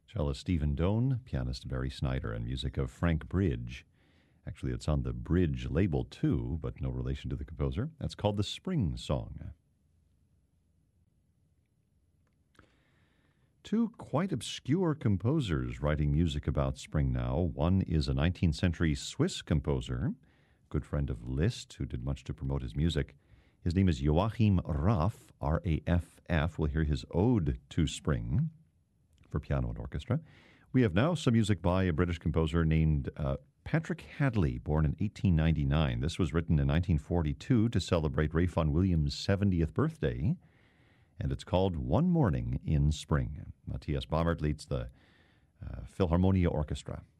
Cellist Stephen Doane, pianist Barry Snyder, and music of Frank Bridge. Actually, it's on the Bridge label too, but no relation to the composer. That's called the Spring Song. Two quite obscure composers writing music about spring now. One is a 19th century Swiss composer, good friend of Liszt, who did much to promote his music. His name is Joachim Raff, R-A-F-F. We'll hear his Ode to Spring for piano and orchestra. We have now some music by a British composer named Patrick Hadley, born in 1899. This was written in 1942 to celebrate Ray Vaughan Williams' 70th birthday, and it's called One Morning in Spring. Matthias Baumert leads the Philharmonia Orchestra.